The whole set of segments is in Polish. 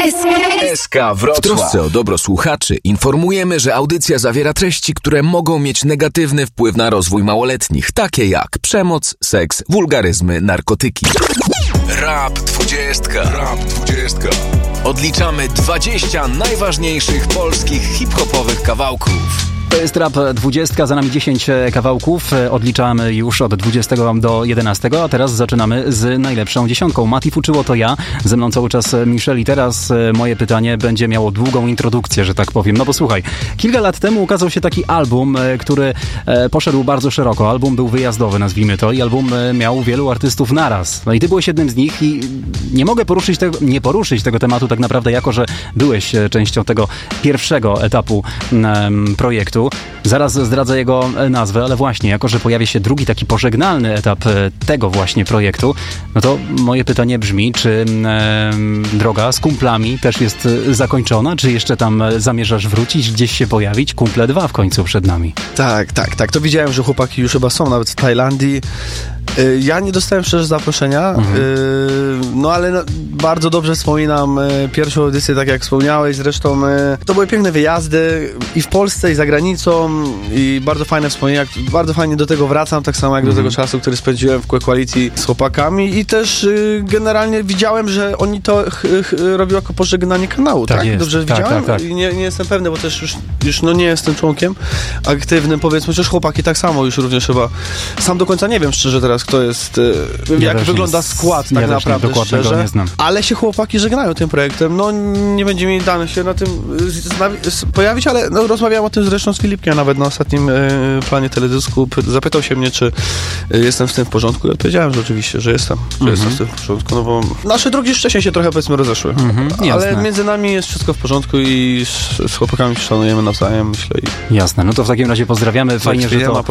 SK Wrocław. W trosce o dobro słuchaczy informujemy, że audycja zawiera treści, które mogą mieć negatywny wpływ na rozwój małoletnich, takie jak przemoc, seks, wulgaryzmy, narkotyki. Rap 20. Odliczamy 20 najważniejszych polskich hip-hopowych kawałków. To jest Rap 20, za nami 10 kawałków. Odliczamy już od 20 do 11, a teraz zaczynamy z najlepszą dziesiątką. Mati Fuczyło to ja, ze mną cały czas Michel i teraz moje pytanie będzie miało długą introdukcję, że tak powiem. No bo słuchaj, kilka lat temu ukazał się taki album, który poszedł bardzo szeroko. Album był wyjazdowy, nazwijmy to, i album miał wielu artystów naraz. No i ty byłeś jednym z nich i nie mogę nie poruszyć tego tematu tak naprawdę, jako że byłeś częścią tego pierwszego etapu projektu. Zaraz zdradzę jego nazwę, ale właśnie, jako że pojawia się drugi taki pożegnalny etap tego właśnie projektu, no to moje pytanie brzmi, czy droga z kumplami też jest zakończona, czy jeszcze tam zamierzasz wrócić, gdzieś się pojawić? Kumple 2 w końcu przed nami. Tak. To widziałem, że chłopaki już chyba są nawet w Tajlandii. Ja nie dostałem szczerze zaproszenia, no ale bardzo dobrze wspominam pierwszą edycję, tak jak wspomniałeś, zresztą to były piękne wyjazdy i w Polsce, i za granicą, i bardzo fajne wspomnienia, bardzo fajnie do tego wracam, tak samo jak do tego czasu, który spędziłem w Quality z chłopakami, i też generalnie widziałem, że oni to robią jako pożegnanie kanału, tak? Jest. Dobrze widziałem? Tak. I nie jestem pewny, bo też już nie jestem członkiem aktywnym, powiedzmy, chociaż chłopaki tak samo już również chyba. Sam do końca nie wiem szczerze teraz, kto jest, jak wygląda skład tak naprawdę, szczerze. Nie znam. Ale się chłopaki żegnają tym projektem. No nie będzie mi dane się na tym pojawić, ale rozmawiałem o tym zresztą z Filipkiem nawet na ostatnim planie teledysku. Zapytał się mnie, czy jestem z tym w porządku, i odpowiedziałem, że oczywiście, że jestem z tym w porządku, no bo nasze drogi już wcześniej się trochę, powiedzmy, rozeszły. Ale między nami jest wszystko w porządku i z chłopakami się szanujemy nawzajem, myślę. Jasne, no to w takim razie pozdrawiamy. Fajnie,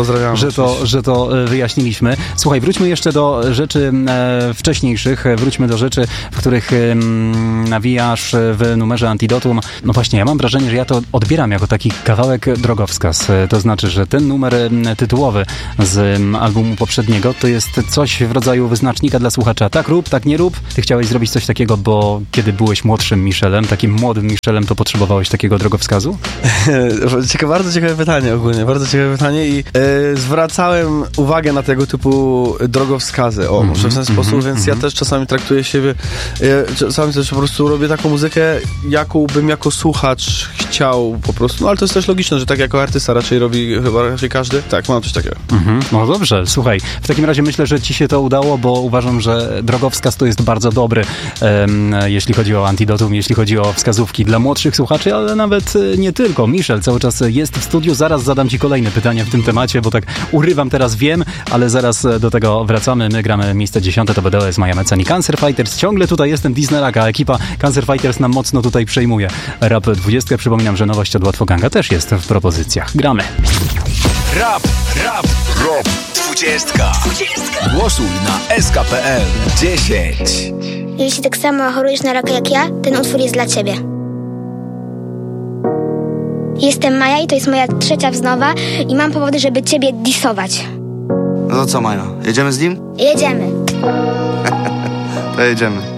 że to wyjaśniliśmy. Słuchaj, wróćmy jeszcze do rzeczy wcześniejszych, wróćmy do rzeczy, w których nawijasz w numerze Antidotum. No właśnie, ja mam wrażenie, że ja to odbieram jako taki kawałek drogowskaz. To znaczy, że ten numer tytułowy z albumu poprzedniego to jest coś w rodzaju wyznacznika dla słuchacza. Tak rób, tak nie rób. Ty chciałeś zrobić coś takiego, bo kiedy byłeś młodszym Michelem, takim młodym Michelem, to potrzebowałeś takiego drogowskazu? Bardzo ciekawe pytanie ogólnie, bardzo ciekawe pytanie, i zwracałem uwagę na tego typu drogowskazy, może w ten sposób, więc ja też czasami traktuję siebie, czasami też po prostu robię taką muzykę, jaką bym jako słuchacz chciał po prostu, no ale to jest też logiczne, że tak jako artysta raczej robi chyba raczej każdy. Tak, mam coś takiego. No dobrze, słuchaj, w takim razie myślę, że ci się to udało, bo uważam, że drogowskaz to jest bardzo dobry, jeśli chodzi o Antidotum, jeśli chodzi o wskazówki dla młodszych słuchaczy, ale nawet nie tylko. Michel cały czas jest w studiu, zaraz zadam ci kolejne pytania w tym temacie, bo tak urywam teraz, wiem, ale zaraz do tego wracamy. My gramy miejsce 10, to BDS, Maja Mecen i Cancer Fighters. Ciągle tutaj jestem, Disneylaka, ekipa Cancer Fighters nam mocno tutaj przejmuje. Rap 20, przypominam, że nowość od Łatwoganga też jest w propozycjach. Gramy. Rap 20. Głosuj na sk.pl 10. Jeśli tak samo chorujesz na raka jak ja, ten utwór jest dla ciebie. Jestem Maja i to jest moja 3. wznowa i mam powody, żeby ciebie disować. No to co, Maja? Jedziemy z nim? Jedziemy. To jedziemy.